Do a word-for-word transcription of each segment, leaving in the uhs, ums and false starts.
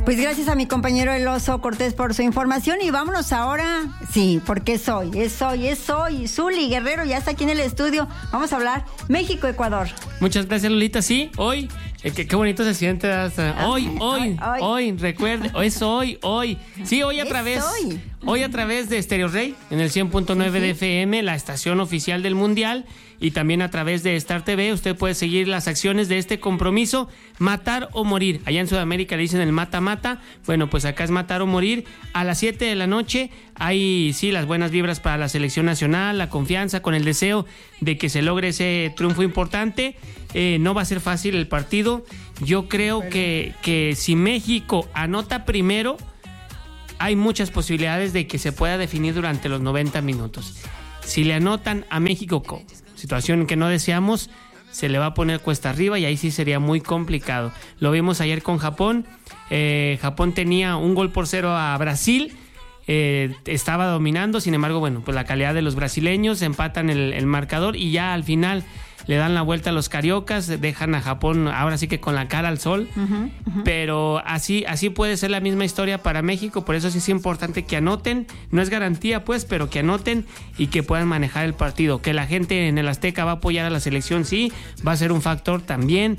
Pues gracias a mi compañero El Oso Cortés por su información y vámonos ahora, sí, porque es hoy, es hoy, es hoy. Zuli Guerrero ya está aquí en el estudio. Vamos a hablar México-Ecuador. Muchas gracias, Lolita. Sí, hoy, eh, qué, qué bonito se siente hasta hoy, hoy, hoy, hoy, hoy, recuerde, es hoy, hoy. Sí, hoy a es través, hoy. hoy a través de Stereo Rey, en el cien punto nueve sí, sí. de F M, la estación oficial del Mundial, y también a través de Star T V, usted puede seguir las acciones de este compromiso, matar o morir. Allá en Sudamérica le dicen el mata-mata, bueno, pues acá es matar o morir. A las siete de la noche hay, sí, las buenas vibras para la selección nacional, la confianza, con el deseo de que se logre ese triunfo importante. Eh, no va a ser fácil el partido. Yo creo que, que si México anota primero, hay muchas posibilidades de que se pueda definir durante los noventa minutos. Si le anotan a México, con situación que no deseamos, se le va a poner cuesta arriba y ahí sí sería muy complicado. Lo vimos ayer con Japón. Eh, Japón tenía un gol por cero a Brasil. Eh, estaba dominando, sin embargo, bueno, pues la calidad de los brasileños empatan el, el marcador y ya al final le dan la vuelta a los cariocas, dejan a Japón ahora sí que con la cara al sol, uh-huh, uh-huh. pero así, así puede ser la misma historia para México, por eso sí es importante que anoten, no es garantía pues, pero que anoten y que puedan manejar el partido, que la gente en el Azteca va a apoyar a la selección, sí, va a ser un factor también.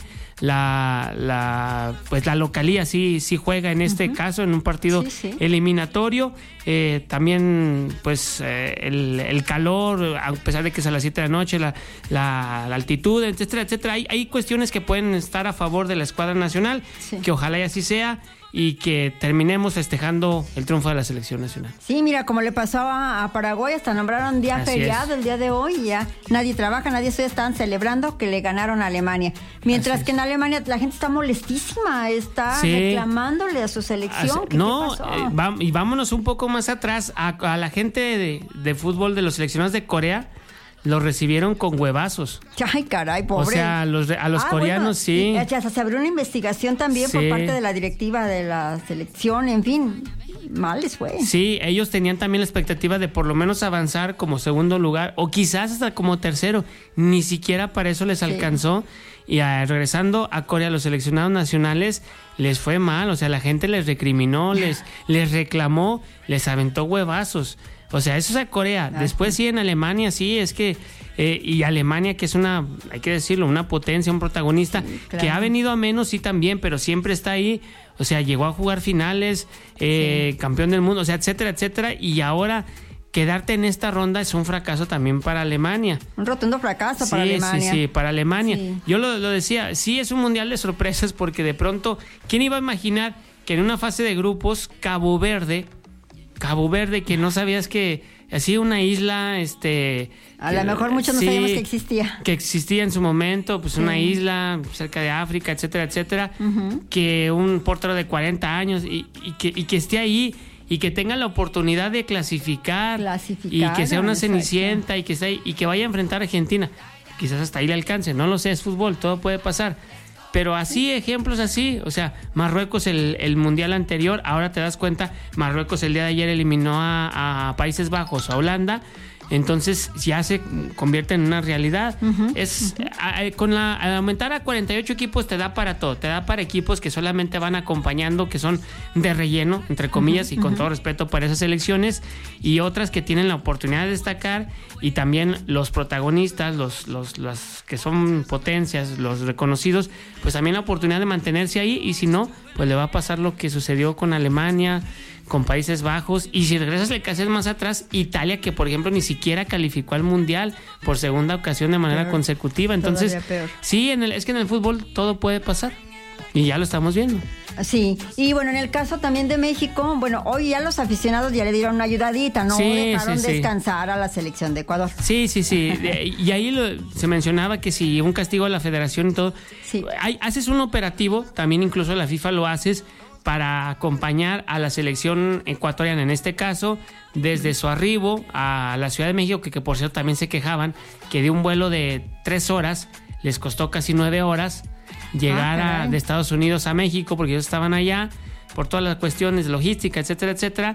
La, la pues la localía sí, sí juega en este uh-huh. caso, en un partido sí, sí. eliminatorio. Eh, también pues eh, el, el calor, a pesar de que es a las siete de la noche, la, la, la altitud, etcétera, etcétera. Hay, hay cuestiones que pueden estar a favor de la escuadra nacional, sí. que ojalá y así sea, y que terminemos festejando el triunfo de la selección nacional. Sí, mira, como le pasó a, a Paraguay, hasta nombraron día Así feriado es. el día de hoy, y ya nadie trabaja, nadie se están celebrando que le ganaron a Alemania. Mientras Así que es. en Alemania la gente está molestísima, está sí. reclamándole a su selección. ¿Qué no, pasó? Eh, va, y vámonos un poco más atrás, a, a la gente de, de fútbol de los seleccionados de Corea. Los recibieron con huevazos. Ay, caray, pobre. O sea, a los, a los ah, coreanos, bueno, sí. Y, ya se abrió una investigación también sí. por parte de la directiva de la selección, en fin, mal les fue. Sí, ellos tenían también la expectativa de por lo menos avanzar como segundo lugar, o quizás hasta como tercero. Ni siquiera para eso les alcanzó. Sí. Y a, regresando a Corea, los seleccionados nacionales les fue mal. O sea, la gente les recriminó, les, les reclamó, les aventó huevazos. O sea, eso es a Corea. Después sí en Alemania, sí, es que... Eh, y Alemania, que es una, hay que decirlo, una potencia, un protagonista, sí, claro. que ha venido a menos, sí también, pero siempre está ahí. O sea, llegó a jugar finales, eh, sí. campeón del mundo, o sea, etcétera, etcétera. Y ahora quedarte en esta ronda es un fracaso también para Alemania. Un rotundo fracaso sí, para Alemania. Sí, sí, para Alemania. Sí. Yo lo, lo decía, sí es un mundial de sorpresas porque de pronto, ¿quién iba a imaginar que en una fase de grupos, Cabo Verde... Cabo Verde, que no sabías que así una isla, este... A lo mejor muchos no sí, sabíamos que existía. Que existía en su momento, pues sí. una isla cerca de África, etcétera, etcétera, uh-huh. que un portero de cuarenta años y, y, que, y que esté ahí y que tenga la oportunidad de clasificar, clasificar y que sea una cenicienta y que, esté ahí, y que vaya a enfrentar a Argentina. Quizás hasta ahí le alcance, no lo sé, es fútbol, todo puede pasar. Pero así, ejemplos así, o sea, Marruecos el, el mundial anterior, ahora te das cuenta, Marruecos el día de ayer eliminó a, a Países Bajos, a Holanda, entonces ya se convierte en una realidad. Uh-huh, es uh-huh. a, a, con la a aumentar a cuarenta y ocho equipos te da para todo, te da para equipos que solamente van acompañando, que son de relleno, entre comillas, uh-huh, y con uh-huh. todo respeto para esas selecciones, y otras que tienen la oportunidad de destacar, y también los protagonistas, los, los, los que son potencias, los reconocidos, pues también la oportunidad de mantenerse ahí, y si no, pues le va a pasar lo que sucedió con Alemania, con Países Bajos, y si regresas el caso más atrás, Italia, que por ejemplo ni siquiera calificó al Mundial por segunda ocasión de manera peor. consecutiva. Entonces, sí, en el, es que en el fútbol todo puede pasar, y ya lo estamos viendo. Sí, y bueno, en el caso también de México, bueno, hoy ya los aficionados ya le dieron una ayudadita, no sí, dejaron sí, descansar sí. a la selección de Ecuador. Sí, sí, sí, y ahí lo, se mencionaba que si un castigo a la federación y todo, sí. hay, haces un operativo, también incluso la FIFA lo haces, para acompañar a la selección ecuatoriana, en este caso, desde su arribo a la Ciudad de México, que, que por cierto también se quejaban, que de un vuelo de tres horas les costó casi nueve horas llegar ah, a, de Estados Unidos a México, porque ellos estaban allá, por todas las cuestiones de logística, etcétera, etcétera,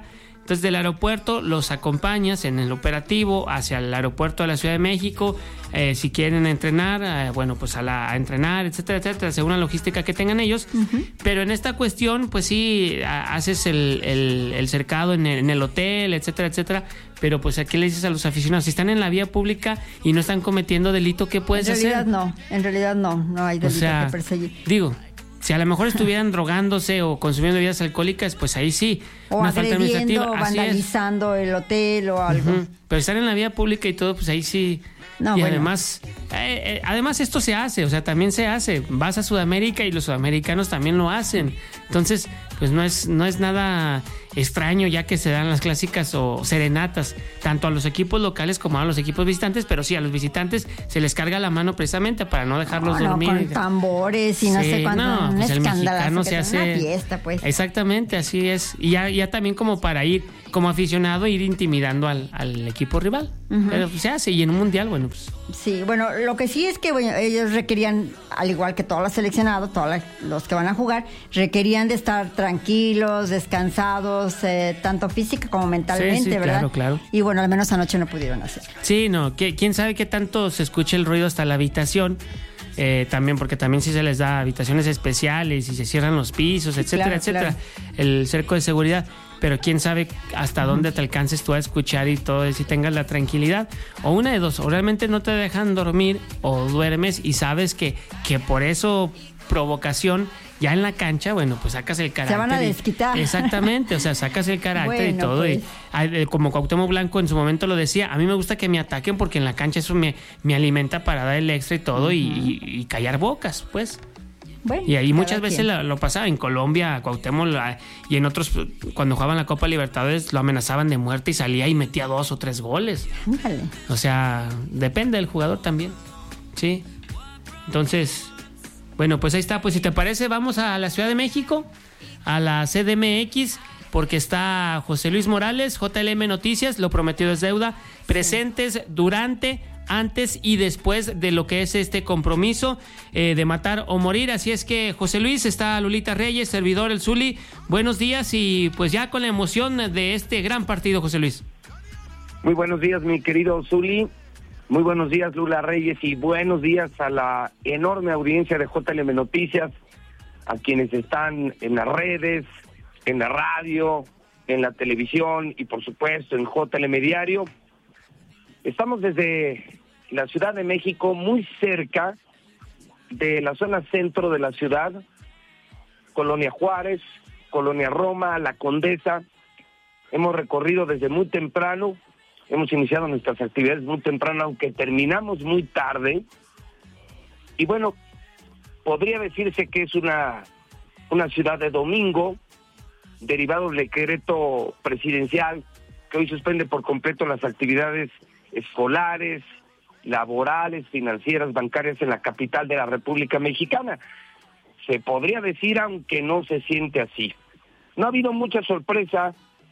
Entonces del aeropuerto los acompañas en el operativo hacia el aeropuerto de la Ciudad de México, eh, si quieren entrenar, eh, bueno, pues a, la, a entrenar, etcétera, etcétera, según la logística que tengan ellos. Uh-huh. Pero en esta cuestión, pues sí, haces el, el, el cercado en el, en el hotel, etcétera, etcétera. Pero pues aquí le dices a los aficionados, si están en la vía pública y no están cometiendo delito, ¿qué puedes hacer? En realidad hacer? no, en realidad no, no hay delito, o sea, que perseguir. Digo, si a lo mejor estuvieran drogándose o consumiendo bebidas alcohólicas, pues ahí sí. O una agrediendo, vandalizando el hotel o algo. Uh-huh. Pero estar en la vía pública y todo, pues ahí sí. No, y bueno. además, eh, eh, además esto se hace, o sea, también se hace. Vas a Sudamérica y los sudamericanos también lo hacen. Entonces, pues no es, no es nada extraño ya que se dan las clásicas o serenatas, tanto a los equipos locales como a los equipos visitantes, pero sí, a los visitantes se les carga la mano precisamente para no dejarlos no, dormir. No, con tambores y no sí, sé cuánto. No, pues el mexicano se hace una fiesta, pues. Exactamente, así es. Y ya, ya también como para ir, como aficionado, ir intimidando al, al equipo rival. Uh-huh. Pero pues, se hace, y en un mundial, bueno, pues. Sí, bueno, lo que sí es que bueno, ellos requerían, al igual que todos los seleccionados, todos la, los que van a jugar, requerían de estar tranquilos, descansados, eh, tanto física como mentalmente, sí, sí, ¿verdad? Claro, claro. Y bueno, al menos anoche no pudieron hacerlo. Sí, no, que, quién sabe qué tanto se escucha el ruido hasta la habitación. Eh, también porque también sí se les da habitaciones especiales y se cierran los pisos, etcétera, claro, etcétera, claro. El cerco de seguridad, pero quién sabe hasta uh-huh. dónde te alcances tú a escuchar y todo, y si tengas la tranquilidad, o una de dos, o realmente no te dejan dormir o duermes y sabes que, que por eso provocación ya en la cancha, bueno, pues sacas el carácter. Se van a desquitar. Y, exactamente, o sea, sacas el carácter bueno, y todo. Pues. Y, como Cuauhtémoc Blanco en su momento lo decía, a mí me gusta que me ataquen porque en la cancha eso me, me alimenta para dar el extra y todo uh-huh. y, y, y callar bocas, pues. Bueno, y ahí muchas veces lo, lo pasaba en Colombia, Cuauhtémoc, la, y en otros, cuando jugaban la Copa Libertadores, lo amenazaban de muerte y salía y metía dos o tres goles. Dale. O sea, depende del jugador también, ¿sí? Entonces, bueno, pues ahí está. Pues si te parece, vamos a la Ciudad de México, a la C D M X, porque está José Luis Morales, J L M Noticias, lo prometido es deuda, presentes durante, antes y después de lo que es este compromiso eh, de matar o morir. Así es que, José Luis, está Lulita Reyes, servidor el Zuli. Buenos días y pues ya con la emoción de este gran partido, José Luis. Muy buenos días, mi querido Zuli. Muy buenos días, Lula Reyes, y buenos días a la enorme audiencia de J L M Noticias, a quienes están en las redes, en la radio, en la televisión y por supuesto en J L M Diario. Estamos desde la Ciudad de México, muy cerca de la zona centro de la ciudad, Colonia Juárez, Colonia Roma, La Condesa. Hemos recorrido desde muy temprano, hemos iniciado nuestras actividades muy temprano, aunque terminamos muy tarde. Y bueno, podría decirse que es una, una ciudad de domingo, derivado del decreto presidencial que hoy suspende por completo las actividades escolares, laborales, financieras, bancarias en la capital de la República Mexicana. Se podría decir, aunque no se siente así. No ha habido mucha sorpresa,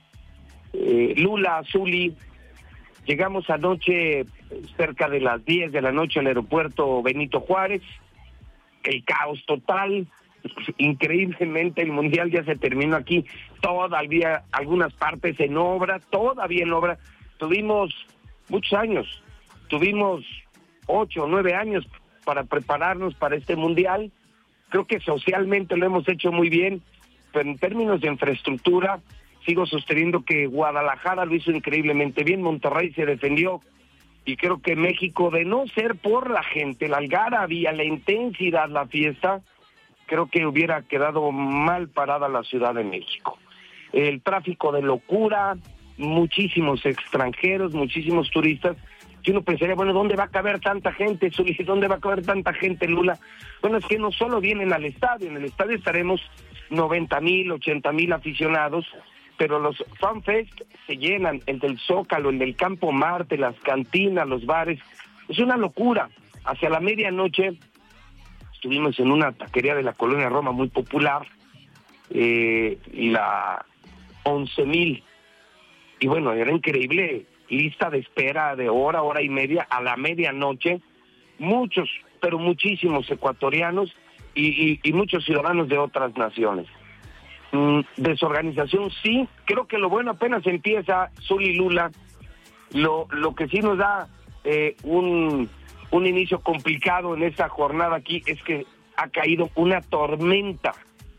eh, Lula, Zuli. Llegamos anoche cerca de las diez de la noche al aeropuerto Benito Juárez. El caos total. Increíblemente el Mundial ya se terminó aquí. Todavía algunas partes en obra, todavía en obra. Tuvimos muchos años, tuvimos ocho o nueve años para prepararnos para este Mundial. Creo que socialmente lo hemos hecho muy bien, pero en términos de infraestructura, sigo sosteniendo que Guadalajara lo hizo increíblemente bien, Monterrey se defendió, y creo que México, de no ser por la gente, la algarabía, la intensidad, la fiesta, creo que hubiera quedado mal parada la Ciudad de México. El tráfico de locura, muchísimos extranjeros, muchísimos turistas, que uno pensaría, bueno, ¿dónde va a caber tanta gente, Zuli? ¿Dónde va a caber tanta gente, Lula? Bueno, es que no solo vienen al estadio, en el estadio estaremos noventa mil, ochenta mil aficionados, pero los FanFest se llenan, el del Zócalo, el del Campo Marte, las cantinas, los bares, es una locura. Hacia la medianoche estuvimos en una taquería de la Colonia Roma muy popular, eh, la once mil, y bueno, era increíble, lista de espera de hora, hora y media, a la medianoche, muchos, pero muchísimos ecuatorianos y, y, y muchos ciudadanos de otras naciones. Mm, desorganización, sí. Creo que lo bueno apenas empieza, Zuli, Lula. Lo, lo que sí nos da eh, un, un inicio complicado en esta jornada aquí es que ha caído una tormenta.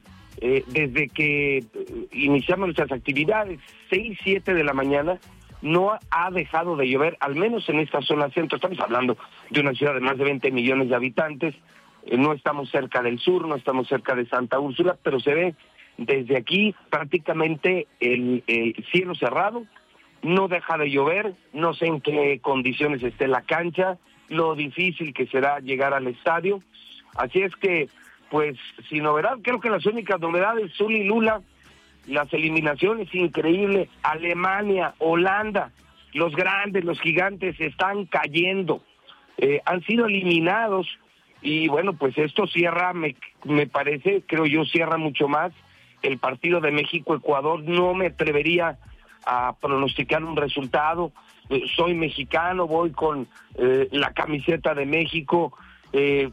Eh, desde que eh, iniciamos nuestras actividades, seis, siete de la mañana, no ha dejado de llover, al menos en esta zona centro. Estamos hablando de una ciudad de más de veinte millones de habitantes, eh, no estamos cerca del sur, no estamos cerca de Santa Úrsula, pero se ve desde aquí prácticamente el, el cielo cerrado, no deja de llover, no sé en qué condiciones esté la cancha, lo difícil que será llegar al estadio, así es que pues sin novedad, creo que las únicas novedades, Zuli, Lula, las eliminaciones increíbles, Alemania, Holanda, los grandes, los gigantes están cayendo, eh, han sido eliminados y bueno, pues esto cierra, me, me parece, creo yo, cierra mucho más el partido de México-Ecuador. No me atrevería a pronosticar un resultado, eh, soy mexicano, voy con eh, la camiseta de México, eh,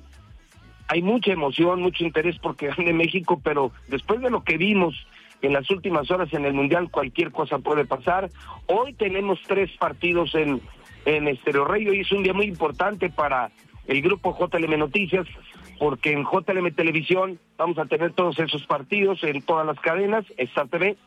hay mucha emoción, mucho interés porque gane México, pero después de lo que vimos en las últimas horas en el Mundial, cualquier cosa puede pasar. Hoy tenemos tres partidos en, en Estéreo Rey, hoy es un día muy importante para el grupo J L M Noticias, porque en J L M Televisión vamos a tener todos esos partidos en todas las cadenas, Star T V,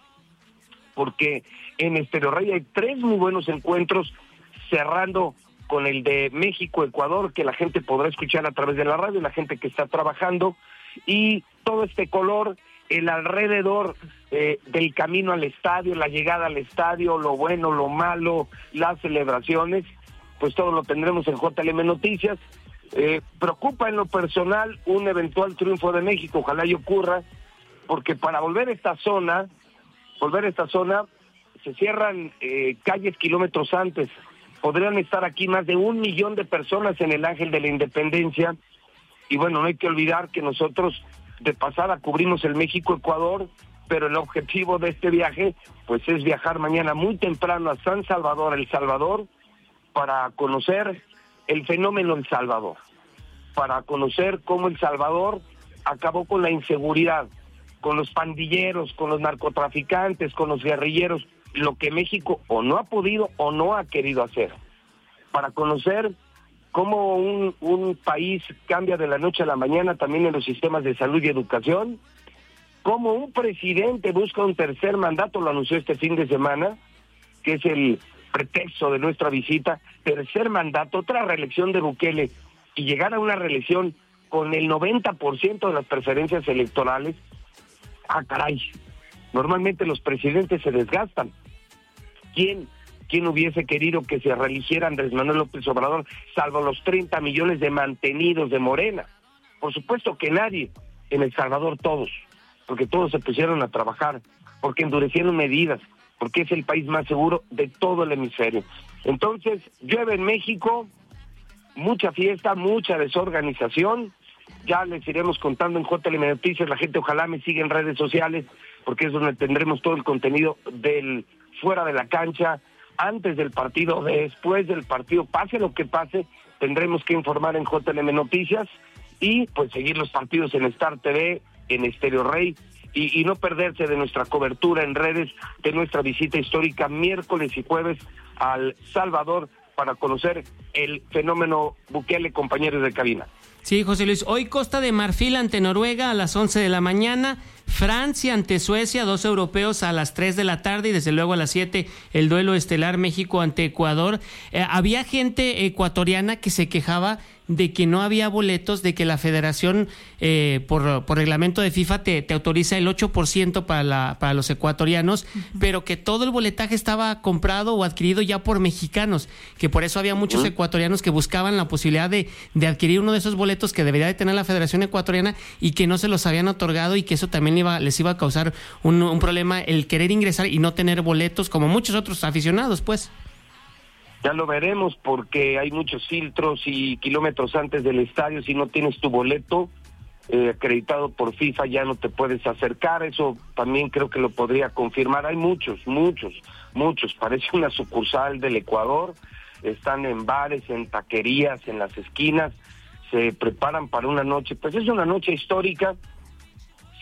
porque en Estéreo Rey hay tres muy buenos encuentros, cerrando con el de México-Ecuador, que la gente podrá escuchar a través de la radio, la gente que está trabajando, y todo este color, el alrededor eh, del camino al estadio, la llegada al estadio, lo bueno, lo malo, las celebraciones, pues todo lo tendremos en J L M Noticias. Eh, preocupa en lo personal un eventual triunfo de México, ojalá y ocurra, porque para volver a esta zona, volver a esta zona, se cierran eh, calles kilómetros antes. Podrían estar aquí más de un millón de personas en el Ángel de la Independencia. Y bueno, no hay que olvidar que nosotros de pasada cubrimos el México-Ecuador, pero el objetivo de este viaje pues es viajar mañana muy temprano a San Salvador, El Salvador, para conocer el fenómeno El Salvador, para conocer cómo El Salvador acabó con la inseguridad, con los pandilleros, con los narcotraficantes, con los guerrilleros, lo que México o no ha podido o no ha querido hacer, para conocer cómo un, un país cambia de la noche a la mañana también en los sistemas de salud y educación, cómo un presidente busca un tercer mandato, lo anunció este fin de semana, que es el pretexto de nuestra visita, tercer mandato, otra reelección de Bukele, y llegar a una reelección con el noventa por ciento de las preferencias electorales. Ah, caray, normalmente los presidentes se desgastan. ¿Quién, quién hubiese querido que se reeligiera Andrés Manuel López Obrador, salvo los treinta millones de mantenidos de Morena? Por supuesto que nadie, en El Salvador todos, porque todos se pusieron a trabajar, porque endurecieron medidas, porque es el país más seguro de todo el hemisferio. Entonces, llueve en México, mucha fiesta, mucha desorganización. Ya les iremos contando en J L M Noticias. La gente ojalá me siga en redes sociales, porque es donde tendremos todo el contenido del fuera de la cancha, antes del partido, después del partido, pase lo que pase, tendremos que informar en J L M Noticias y pues seguir los partidos en Star T V, en Estéreo Rey, y, y no perderse de nuestra cobertura en redes, de nuestra visita histórica miércoles y jueves al Salvador para conocer el fenómeno Bukele, compañeros de cabina. Sí, José Luis, hoy Costa de Marfil ante Noruega a las once de la mañana, Francia ante Suecia, dos europeos a las tres de la tarde, y desde luego a las siete el duelo estelar México ante Ecuador. Eh, había gente ecuatoriana que se quejaba de que no había boletos, de que la federación eh, por, por reglamento de FIFA te, te autoriza el ocho por ciento para, la, para los ecuatorianos, uh-huh. pero que todo el boletaje estaba comprado o adquirido ya por mexicanos, que por eso había muchos uh-huh. ecuatorianos que buscaban la posibilidad de, de adquirir uno de esos boletos que debería de tener la Federación Ecuatoriana y que no se los habían otorgado, y que eso también iba, les iba a causar un, un problema el querer ingresar y no tener boletos, como muchos otros aficionados, pues. Ya lo veremos, porque hay muchos filtros y kilómetros antes del estadio. Si no tienes tu boleto eh, acreditado por FIFA, ya no te puedes acercar. Eso también creo que lo podría confirmar. Hay muchos, muchos, muchos. Parece una sucursal del Ecuador. Están en bares, en taquerías, en las esquinas. Se preparan para una noche. Pues es una noche histórica.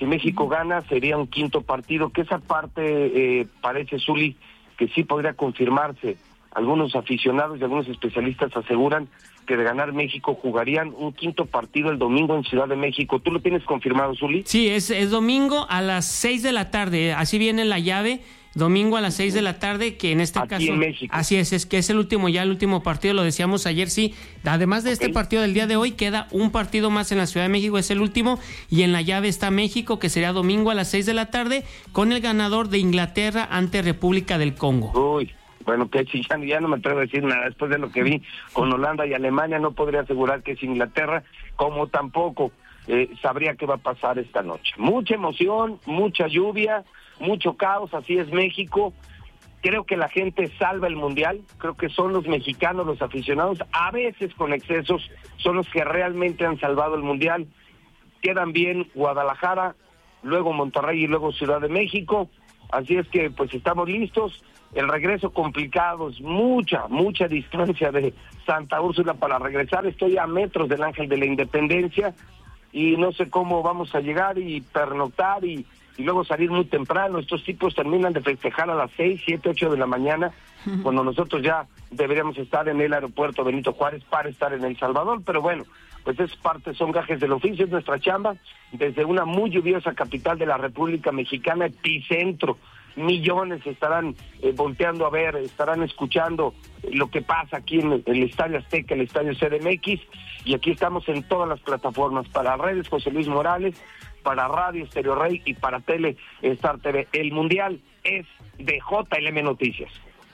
Si México gana, sería un quinto partido, que esa parte eh, parece, Zuli, que sí podría confirmarse. Algunos aficionados y algunos especialistas aseguran que de ganar México jugarían un quinto partido el domingo en Ciudad de México. ¿Tú lo tienes confirmado, Zuli? Sí, es, es domingo a las seis de la tarde, así viene la llave. Domingo a las seis de la tarde, que en este Aquí caso... en México. Así es, es que es el último, ya el último partido, lo decíamos ayer, sí. Además de okay. este partido del día de hoy, queda un partido más en la Ciudad de México, es el último, y en la llave está México, que sería domingo a las seis de la tarde, con el ganador de Inglaterra ante República del Congo. Uy, bueno, que ya, ya no me atrevo a decir nada, después de lo que vi con Holanda y Alemania, no podría asegurar que es Inglaterra, como tampoco eh, sabría qué va a pasar esta noche. Mucha emoción, mucha lluvia, mucho caos, así es México. Creo que la gente salva el Mundial, creo que son los mexicanos, los aficionados, a veces con excesos, son los que realmente han salvado el Mundial. Quedan bien Guadalajara, luego Monterrey y luego Ciudad de México, así es que pues estamos listos. El regreso complicado, es mucha, mucha distancia de Santa Úrsula para regresar. Estoy a metros del Ángel de la Independencia y no sé cómo vamos a llegar y pernoctar y y luego salir muy temprano. Estos tipos terminan de festejar a las seis, siete, ocho de la mañana, uh-huh. cuando nosotros ya deberíamos estar en el aeropuerto Benito Juárez para estar en El Salvador, pero bueno, pues es parte, son gajes del oficio, es nuestra chamba, desde una muy lluviosa capital de la República Mexicana, epicentro, millones estarán eh, volteando a ver, estarán escuchando lo que pasa aquí en el, el Estadio Azteca, el Estadio C D M X, y aquí estamos en todas las plataformas, para redes José Luis Morales, para Radio Estéreo Rey y para Tele Star T V. El Mundial es de J L M Noticias.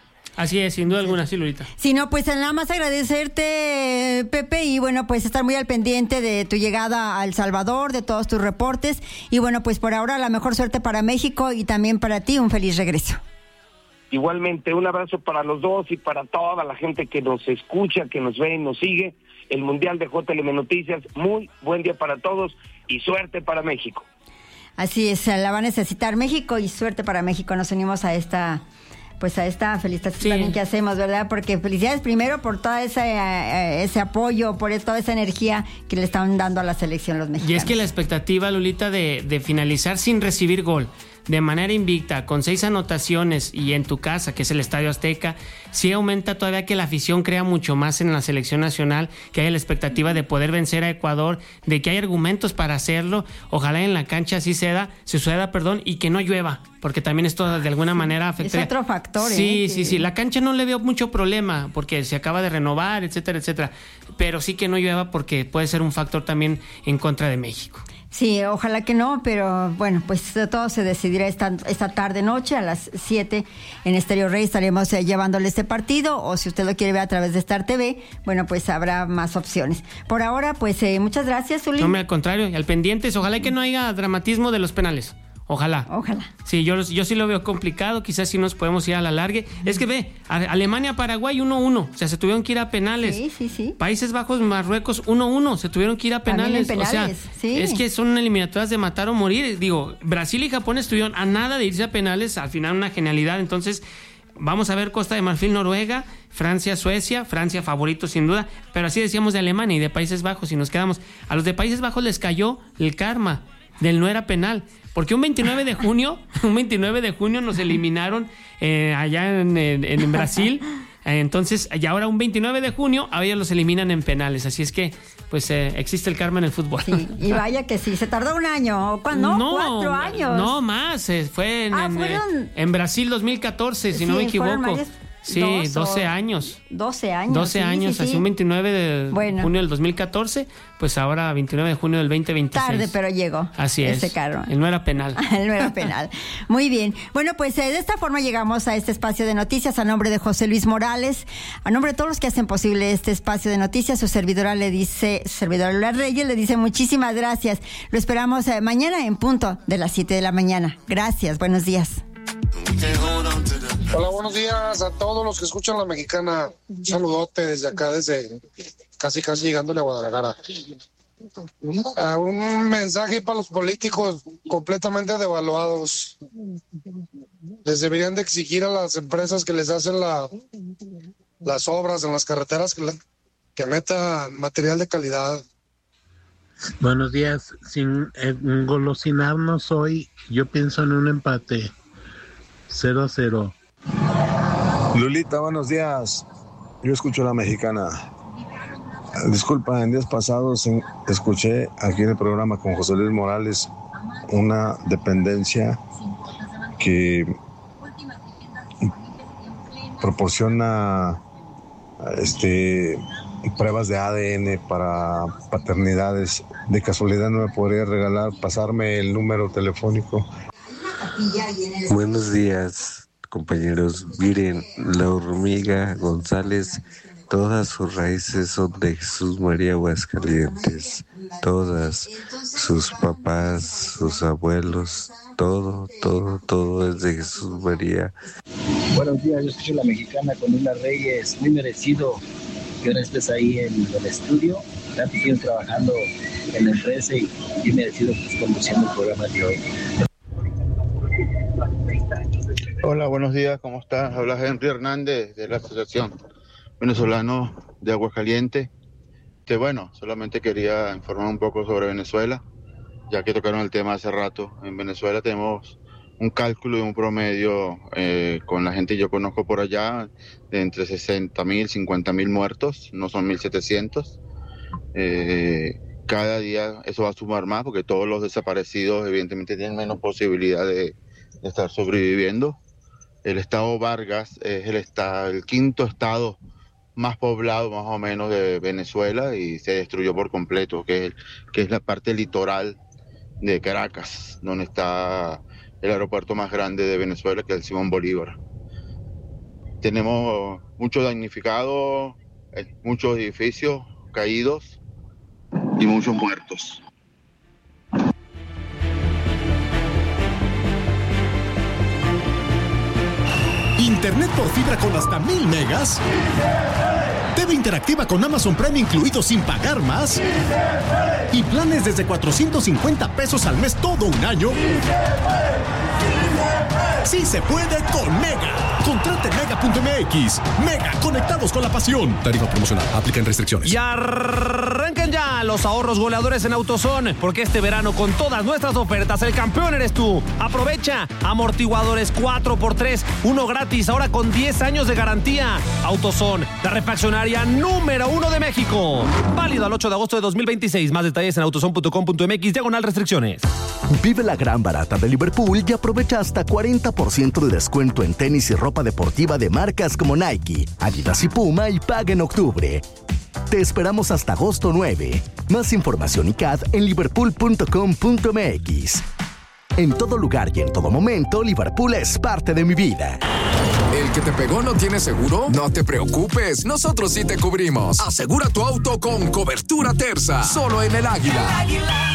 Así es, sin duda alguna, sí, Lolita. Sí, no, pues nada más agradecerte, Pepe, y bueno, pues estar muy al pendiente de tu llegada a El Salvador, de todos tus reportes, y bueno, pues por ahora la mejor suerte para México y también para ti, un feliz regreso. Igualmente, un abrazo para los dos y para toda la gente que nos escucha, que nos ve y nos sigue. El Mundial de J L M Noticias, muy buen día para todos y suerte para México. Así es, la va a necesitar México y suerte para México. Nos unimos a esta, pues a esta felicitación sí. también que hacemos, ¿verdad? Porque felicidades primero por todo ese, ese apoyo, por toda esa energía que le están dando a la selección los mexicanos. Y es que la expectativa, Lolita, de, de finalizar sin recibir gol, de manera invicta, con seis anotaciones y en tu casa, que es el Estadio Azteca, sí aumenta todavía que la afición crea mucho más en la selección nacional, que haya la expectativa de poder vencer a Ecuador, de que hay argumentos para hacerlo. Ojalá en la cancha así suceda, suceda, perdón, y que no llueva, porque también esto de alguna manera afecta. Es otro factor, Sí, ¿eh? sí, sí. La cancha no le veo mucho problema, porque se acaba de renovar, etcétera, etcétera. Pero sí que no llueva, porque puede ser un factor también en contra de México. Sí, ojalá que no, pero bueno, pues todo se decidirá esta, esta tarde noche a las siete en Estéreo Rey. Estaremos eh, llevándole este partido, o si usted lo quiere ver a través de Star T V, bueno, pues habrá más opciones. Por ahora, pues eh, muchas gracias, Zuli. No, al contrario, al pendientes, ojalá que no haya dramatismo de los penales. Ojalá. Ojalá. Sí, yo, yo sí lo veo complicado, quizás sí nos podemos ir a la largue. Es que ve, Alemania-Paraguay uno uno, o sea, se tuvieron que ir a penales. Sí, sí, sí. Países Bajos-Marruecos uno uno, se tuvieron que ir a penales. penales, o sea, sí. Es que son eliminatorias de matar o morir. Digo, Brasil y Japón estuvieron a nada de irse a penales, al final una genialidad. Entonces, vamos a ver Costa de Marfil, Noruega, Francia, Suecia, Francia favorito sin duda, pero así decíamos de Alemania y de Países Bajos y nos quedamos. A los de Países Bajos les cayó el karma del no era penal. Porque un veintinueve de junio, un veintinueve de junio nos eliminaron eh, allá en, en, en Brasil. Eh, entonces, y ahora un veintinueve de junio, a ellos los eliminan en penales. Así es que, pues, eh, existe el karma en el fútbol. Sí, y vaya que sí, se tardó un año. ¿Cuándo? No, cuatro años. No, más. Eh, fue en, ah, en, fueron... en Brasil dos mil catorce, si sí, no me equivoco. Varios... Sí, Dos doce o... años. doce años. doce sí, años, sí, así sí. un veintinueve de bueno. junio del dos mil catorce, pues ahora veintinueve de junio del veinte veintiséis. Tarde, pero llegó. Así es. Ese carro. Él no era penal. Él no era penal. Muy bien. Bueno, pues eh, de esta forma llegamos a este espacio de noticias a nombre de José Luis Morales, a nombre de todos los que hacen posible este espacio de noticias. Su servidora le dice, su servidora Lula Reyes le dice muchísimas gracias. Lo esperamos eh, mañana en punto de las siete de la mañana. Gracias, buenos días. Hola, buenos días a todos los que escuchan La Mexicana. Un saludote desde acá, desde casi casi llegándole a Guadalajara. Uh, un mensaje para los políticos completamente devaluados. Les deberían de exigir a las empresas que les hacen la, las obras en las carreteras que, la, que metan material de calidad. Buenos días. Sin engolosinarnos hoy, yo pienso en un empate. cero a cero. Lulita, buenos días. Yo escucho La Mexicana. Disculpa, en días pasados escuché aquí en el programa con José Luis Morales una dependencia que proporciona este pruebas de A D N para paternidades. De casualidad no me podría regalar, pasarme el número telefónico. Buenos días, compañeros. Miren, la hormiga González, todas sus raíces son de Jesús María Aguascalientes. Todas, sus papás, sus abuelos, todo, todo, todo es de Jesús María. Buenos días, yo escucho La Mexicana con Lula Reyes. Muy merecido que ahora estés ahí en el estudio. Tanto tiempo trabajando en la empresa y bien merecido que estés conduciendo el programa de hoy. Hola, buenos días, ¿cómo estás? Habla Henry Hernández de la Asociación Venezolano de Aguascalientes. Que bueno, solamente quería informar un poco sobre Venezuela, ya que tocaron el tema hace rato. En Venezuela tenemos un cálculo de un promedio eh, con la gente que yo conozco por allá de entre sesenta mil, cincuenta mil muertos, no son mil setecientos. Eh, cada día eso va a sumar más porque todos los desaparecidos evidentemente tienen menos posibilidad de, de estar sobreviviendo. El estado Vargas es el, estado, el quinto estado más poblado más o menos de Venezuela y se destruyó por completo, que es, que es la parte litoral de Caracas, donde está el aeropuerto más grande de Venezuela, que es el Simón Bolívar. Tenemos muchos damnificados, muchos edificios caídos y muchos muertos. Internet por fibra con hasta mil megas. T V interactiva con Amazon Prime incluido sin pagar más. Y planes desde cuatrocientos cincuenta pesos al mes todo un año. Sí se puede con Mega. Contrate mega punto m x. Mega, conectados con la pasión. Tarifa promocional, aplican restricciones. Y arranquen ya los ahorros goleadores en AutoZone, porque este verano con todas nuestras ofertas el campeón eres tú. Aprovecha amortiguadores cuatro por tres, uno gratis, ahora con diez años de garantía. AutoZone, la refaccionaria número uno de México. Válido al ocho de agosto de dos mil veintiséis. Más detalles en autozone punto com punto m x, diagonal restricciones. Vive la gran barata de Liverpool y aprovecha hasta cuarenta por ciento de descuento en tenis y ropa deportiva de marcas como Nike, Adidas y Puma y paga en octubre. Te esperamos hasta agosto nueve. Más información y C A D en liverpool punto com punto m x. En todo lugar y en todo momento, Liverpool es parte de mi vida. ¿El que te pegó no tiene seguro? No te preocupes, nosotros sí te cubrimos. Asegura tu auto con cobertura Terza, solo en El Águila. El Águila.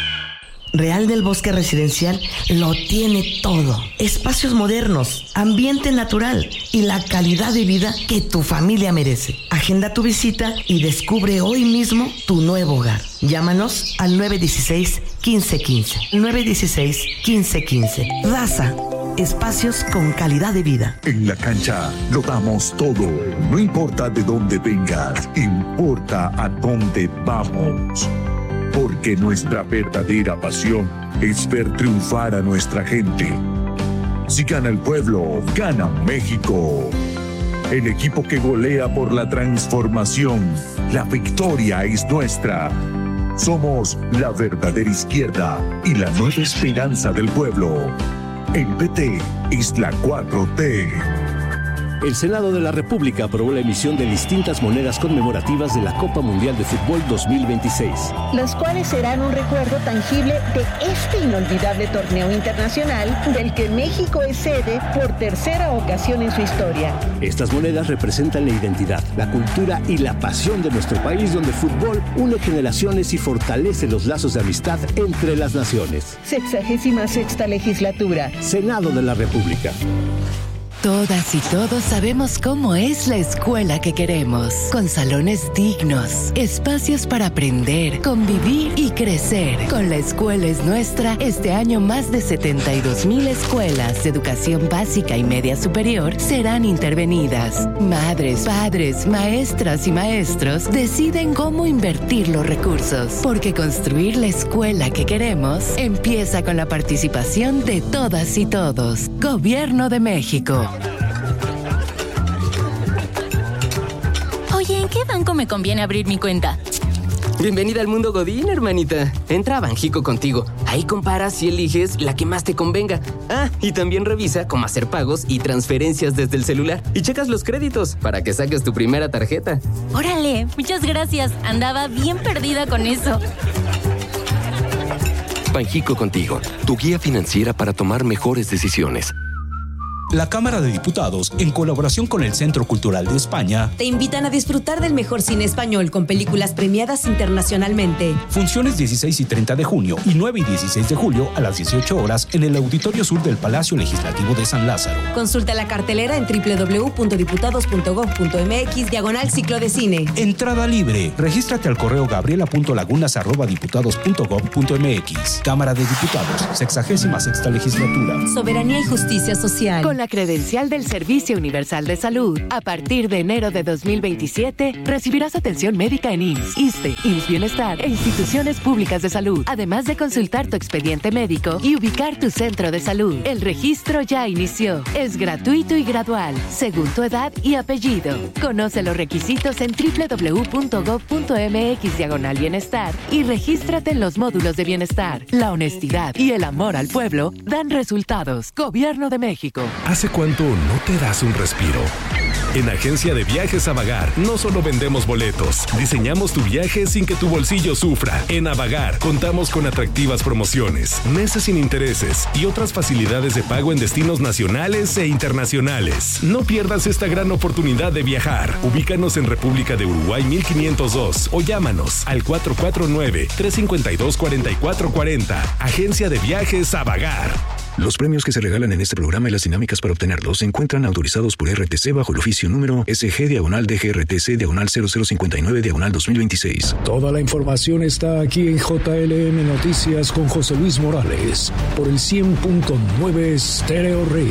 Real del Bosque Residencial lo tiene todo. Espacios modernos, ambiente natural y la calidad de vida que tu familia merece. Agenda tu visita y descubre hoy mismo tu nuevo hogar. Llámanos al nueve uno seis, uno cinco uno cinco. nueve uno seis, uno cinco uno cinco. Daza. Espacios con calidad de vida. En la cancha lo damos todo. No importa de dónde vengas, importa a dónde vamos. Porque nuestra verdadera pasión es ver triunfar a nuestra gente. Si gana el pueblo, gana México. El equipo que golea por la transformación. La victoria es nuestra. Somos la verdadera izquierda y la nueva esperanza del pueblo. El P T es la cuatro T. El Senado de la República aprobó la emisión de distintas monedas conmemorativas de la Copa Mundial de Fútbol dos mil veintiséis. Las cuales serán un recuerdo tangible de este inolvidable torneo internacional del que México es sede por tercera ocasión en su historia. Estas monedas representan la identidad, la cultura y la pasión de nuestro país, donde el fútbol une generaciones y fortalece los lazos de amistad entre las naciones. Sexagésima sexta legislatura. Senado de la República. Todas y todos sabemos cómo es la escuela que queremos, con salones dignos, espacios para aprender, convivir y crecer. Con La Escuela es Nuestra, este año más de setenta y dos mil escuelas de educación básica y media superior serán intervenidas. Madres, padres, maestras y maestros deciden cómo invertir los recursos, porque construir la escuela que queremos empieza con la participación de todas y todos. Gobierno de México. Oye, ¿en qué banco me conviene abrir mi cuenta? Bienvenida al mundo Godín, hermanita. Entra a Banjico Contigo. Ahí comparas y eliges la que más te convenga. Ah, y también revisa cómo hacer pagos y transferencias desde el celular. Y checas los créditos para que saques tu primera tarjeta. Órale, muchas gracias. Andaba bien perdida con eso. Banjico Contigo, tu guía financiera para tomar mejores decisiones. La Cámara de Diputados, en colaboración con el Centro Cultural de España, te invitan a disfrutar del mejor cine español con películas premiadas internacionalmente. Funciones dieciséis y treinta de junio y nueve y dieciséis de julio a las dieciocho horas en el Auditorio Sur del Palacio Legislativo de San Lázaro. Consulta la cartelera en doble u doble u doble u punto diputados punto gob punto eme equis diagonal ciclo de cine. Entrada libre. Regístrate al correo gabriela punto lagunas arroba diputados punto gob punto eme equis. Cámara de Diputados, sexagésima sexta legislatura. Soberanía y justicia social. Con la credencial del Servicio Universal de Salud, a partir de enero de dos mil veintisiete, recibirás atención médica en I M S S, ISSSTE, I M S S Bienestar e instituciones públicas de salud, además de consultar tu expediente médico y ubicar tu centro de salud. El registro ya inició. Es gratuito y gradual, según tu edad y apellido. Conoce los requisitos en doble u doble u doble u punto gob punto eme equis diagonal bienestar y regístrate en los módulos de bienestar. La honestidad y el amor al pueblo dan resultados. Gobierno de México. ¿Hace cuánto no te das un respiro? En Agencia de Viajes Avagar no solo vendemos boletos, diseñamos tu viaje sin que tu bolsillo sufra. En Avagar contamos con atractivas promociones, meses sin intereses y otras facilidades de pago en destinos nacionales e internacionales. No pierdas esta gran oportunidad de viajar. Ubícanos en República de Uruguay mil quinientos dos o llámanos al cuatro cuatro nueve, tres cinco dos, cuatro cuatro cuatro cero. Agencia de Viajes Avagar. Los premios que se regalan en este programa y las dinámicas para obtenerlos se encuentran autorizados por R T C bajo el oficio número S G diagonal D G R T C diagonal cero cero cincuenta y nueve diagonal dos mil veintiséis. Toda la información está aquí en J L M Noticias con José Luis Morales por el cien punto nueve Stereo Rey.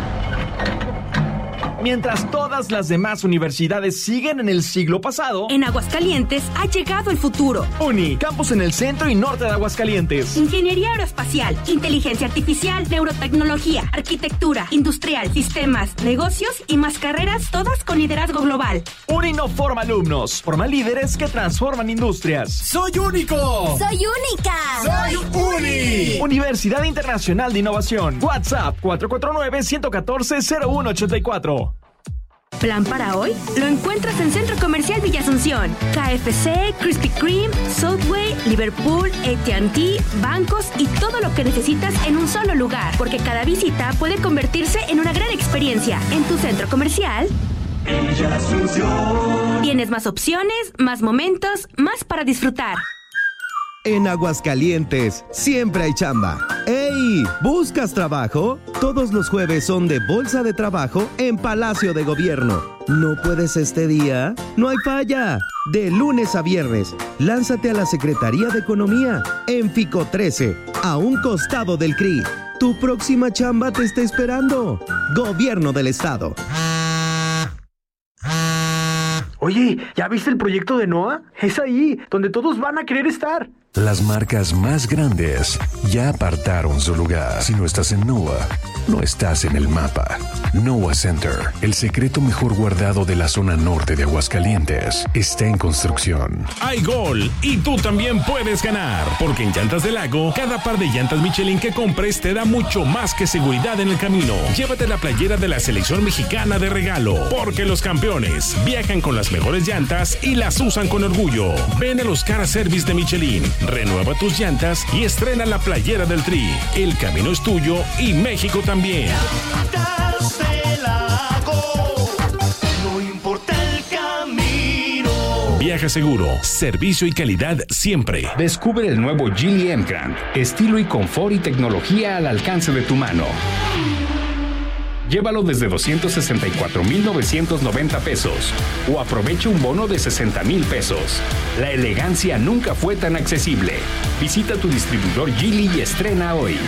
Mientras todas las demás universidades siguen en el siglo pasado, en Aguascalientes ha llegado el futuro. UNI, campus en el centro y norte de Aguascalientes. Ingeniería aeroespacial, inteligencia artificial, neurotecnología, arquitectura, industrial, sistemas, negocios y más carreras, todas con liderazgo global. UNI no forma alumnos, forma líderes que transforman industrias. ¡Soy único! ¡Soy única! ¡Soy UNI! Universidad Internacional de Innovación. WhatsApp cuatro cuatro nueve, uno uno cuatro, cero uno ocho cuatro. ¿Plan para hoy? Lo encuentras en Centro Comercial Villa Asunción. K F C, Krispy Kreme, Subway, Liverpool, A T and T, bancos y todo lo que necesitas en un solo lugar. Porque cada visita puede convertirse en una gran experiencia. En tu centro comercial Villa Asunción tienes más opciones, más momentos, más para disfrutar. En Aguascalientes, siempre hay chamba. ¡Ey! ¿Buscas trabajo? Todos los jueves son de Bolsa de Trabajo en Palacio de Gobierno. ¿No puedes este día? ¡No hay falla! De lunes a viernes, lánzate a la Secretaría de Economía, en Fico trece, a un costado del C R I. Tu próxima chamba te está esperando. Gobierno del Estado. Oye, ¿ya viste el proyecto de NOAA? Es ahí, donde todos van a querer estar. Las marcas más grandes ya apartaron su lugar. Si no estás en NOAA, no estás en el mapa. NOAA Center, el secreto mejor guardado de la zona norte de Aguascalientes, está en construcción. Hay gol y tú también puedes ganar, porque en Llantas del Lago, cada par de llantas Michelin que compres te da mucho más que seguridad en el camino. Llévate la playera de la selección mexicana de regalo, porque los campeones viajan con las mejores llantas y las usan con orgullo. Ven a los Car Service de Michelin, renueva tus llantas y estrena la playera del Tri. El camino es tuyo y México también. No importa el camino. Viaja seguro, servicio y calidad siempre. Descubre el nuevo Geely M-Grand, estilo y confort y tecnología al alcance de tu mano. Llévalo desde doscientos sesenta y cuatro mil novecientos noventa pesos o aprovecha un bono de sesenta mil pesos. La elegancia nunca fue tan accesible. Visita tu distribuidor Geely y estrena hoy.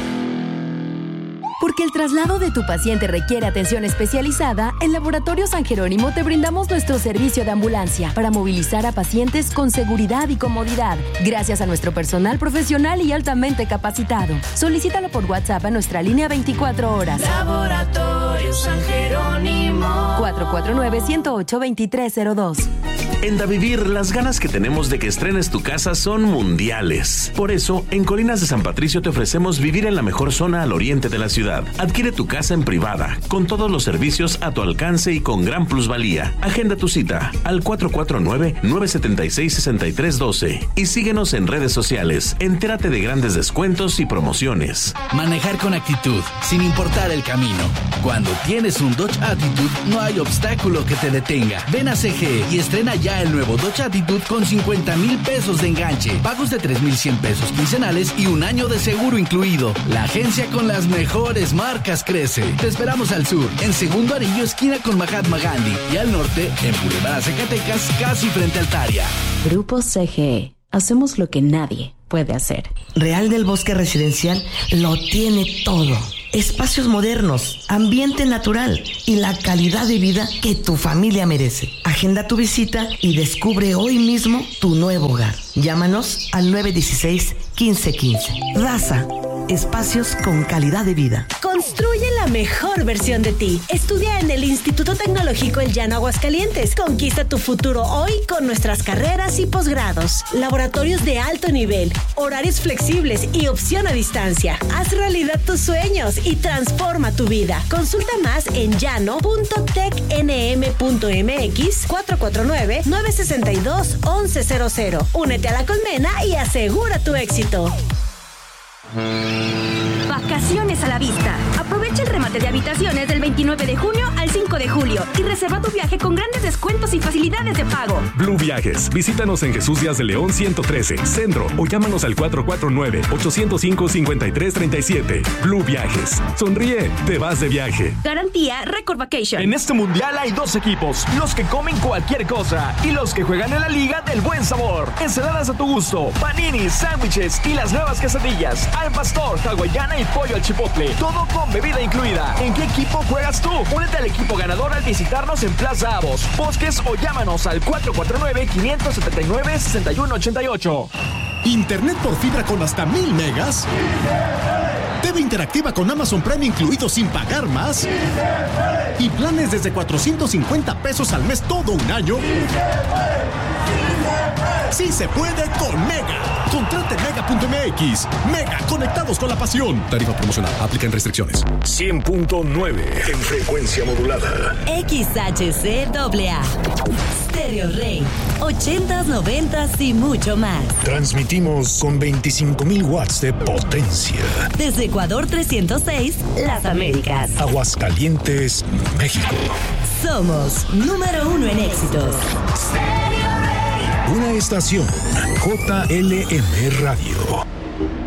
Porque el traslado de tu paciente requiere atención especializada, en Laboratorio San Jerónimo te brindamos nuestro servicio de ambulancia para movilizar a pacientes con seguridad y comodidad, gracias a nuestro personal profesional y altamente capacitado. Solicítalo por WhatsApp a nuestra línea veinticuatro horas. Laboratorio San Jerónimo. cuatro cuatro nueve, uno cero ocho, dos tres cero dos. En Davivir, las ganas que tenemos de que estrenes tu casa son mundiales. Por eso, en Colinas de San Patricio te ofrecemos vivir en la mejor zona al oriente de la ciudad. Adquiere tu casa en privada, con todos los servicios a tu alcance y con gran plusvalía. Agenda tu cita al cuatro cuatro nueve, nueve siete seis, seis tres uno dos y síguenos en redes sociales. Entérate de grandes descuentos y promociones. Manejar con actitud, sin importar el camino. Cuando tienes un Dodge Attitude, no hay obstáculo que te detenga. Ven a C G y estrena ya el nuevo Dodge Attitude con cincuenta mil pesos de enganche, pagos de tres mil cien pesos quincenales y un año de seguro incluido. La agencia con las mejores marcas crece. Te esperamos al sur, en Segundo Anillo, esquina con Mahatma Gandhi, y al norte, en Boulevard Zacatecas, casi frente al Taria. Grupo C G E. Hacemos lo que nadie puede hacer. Real del Bosque Residencial lo tiene todo. Espacios modernos, ambiente natural y la calidad de vida que tu familia merece. Agenda tu visita y descubre hoy mismo tu nuevo hogar. Llámanos al nueve uno seis, uno cinco uno cinco. Raza, espacios con calidad de vida. Construye la mejor versión de ti. Estudia en el Instituto Tecnológico El Llano Aguascalientes. Conquista tu futuro hoy con nuestras carreras y posgrados. Laboratorios de alto nivel, horarios flexibles y opción a distancia. Haz realidad tus sueños y transforma tu vida. Consulta más en llano punto tec ene eme punto eme equis cuatro cuatro nueve, nueve seis dos, once cero cero. Únete a la colmena y asegura tu éxito. Vacaciones a la vista. Aprovecha el remate de habitaciones del veintinueve de junio al cinco de julio y reserva tu viaje con grandes descuentos y facilidades de pago. Blue Viajes. Visítanos en Jesús Díaz de León ciento trece, Centro, o llámanos al cuatro cuatro nueve, ocho cero cinco, cinco tres tres siete. Blue Viajes. Sonríe, te vas de viaje. Garantía Record Vacation. En este mundial hay dos equipos, los que comen cualquier cosa y los que juegan en la Liga del Buen Sabor. Ensaladas a tu gusto, paninis, sándwiches y las nuevas quesadillas al pastor, hawaiana y pollo al chipotle. Todo con bebida incluida. ¿En qué equipo juegas tú? Únete al equipo ganador al visitarnos en Plaza Avos, Bosques o llámanos al cuatro cuatro nueve, cinco siete nueve, seis uno ocho ocho. Internet por fibra con hasta mil megas. T V interactiva con Amazon Prime incluido sin pagar más. Y planes desde cuatrocientos cincuenta pesos al mes todo un año. Sí se puede con Mega. Contrate mega punto eme equis. Mega, conectados con la pasión. Tarifa promocional. Aplican restricciones. cien punto nueve en frecuencia modulada. X H C A A. Stereo Rey. ochentas, noventas y mucho más. Transmitimos con veinticinco mil watts de potencia. Desde Ecuador trescientos seis, Las Américas. Aguascalientes, México. Somos número uno en éxitos. Una estación J L M Radio.